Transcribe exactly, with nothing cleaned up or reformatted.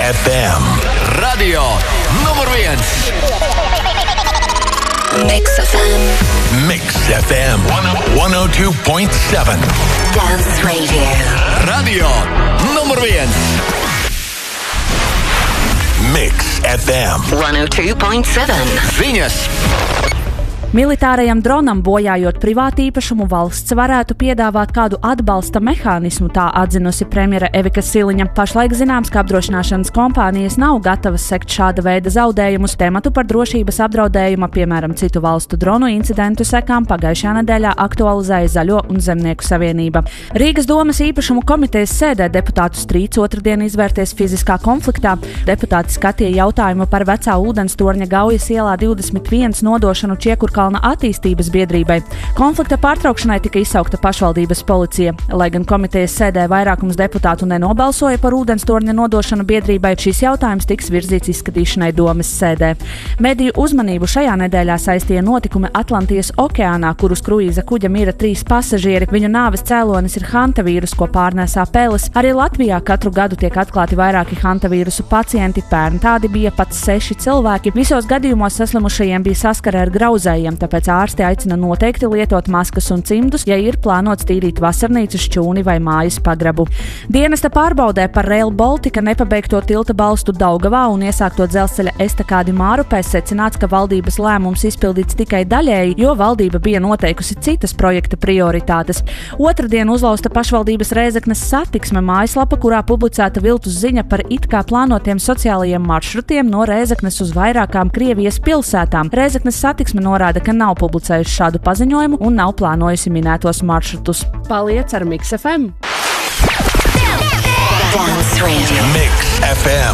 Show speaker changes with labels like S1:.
S1: F M. Radio numur viens.
S2: Mix F M.
S1: Mix F M one oh two point seven.
S2: Dance Radio.
S1: Radio numur viens. Mix F M
S2: one oh two point seven.
S1: Ziņas.
S3: Militārajam dronam bojājot privātīpašumu, valsts varētu piedāvāt kādu atbalsta mehānismu, tā atzinusi premjera Evika Siliņa. Pašlaik zināms, ka apdrošināšanas kompānijas nav gatavas sekt šāda veida zaudējumus. Tematu par drošības apdraudējuma, piemēram, citu valstu dronu incidentu sekām pagājušajā nedēļā aktualizēja Zaļo un Zemnieku savienība. Rīgas domas īpašumu komitejas sēdē deputātu strīds otrdien izvērties fiziskā konfliktā. Deputāti skatīja jautājumu par vecā ūdenstorņa Gaujas ielā divdesmit viens nodošanu Čiekurkalna attīstības biedrībai. Konflikta pārtraukšanai tika izsaukta pašvaldības policija. Lai gan komitejas sēdē vairākums deputātu nenobalsoja par ūdenstorņa nodošanu biedrībai, šis jautājums tiks virzīts izskatīšanai domas sēdē. Mediju uzmanību šajā nedēļā saistīja notikumi Atlantijas okeānā, kurus kruīza kuģa mira trīs pasažieri. Viņu nāves cēlonis ir hantavīrus, ko pārnēsā peles. Arī Latvijā katru gadu tiek atklāti vairāki hantavīrusu pacienti. Pērn tādi bija pat seši cilvēki. Visos gadījumos saslimušajiem bija saskare ar grauzējiem. Tāpēc ārsti aicina noteikti lietot maskas un cimdus, ja ir plānots tīrīt vasarnīcu, šķūni vai mājas pagrabu. Dienesta pārbaudē par Rail Baltica nepabeigto tilta balstu Daugavā un iesākto dzelzceļa estakādi Mārupē secināts, ka valdības lēmums izpildīts tikai daļēji, jo valdība bija noteikusi citas projekta prioritātes. Otradien uzlausta pašvaldības Rēzeknes satiksme mājaslapa, kurā publicēta viltus ziņa par it kā plānotiem sociālajiem maršrutiem no Rēzeknes uz vairākām Krievijas pilsētām. Rēzeknes satiksme norāda, ka nav publicējusi šādu paziņojumu un nav plānojusi minētos maršrutus. Paliec ar Mix F M!
S2: Dance Radio.
S1: Mix F M.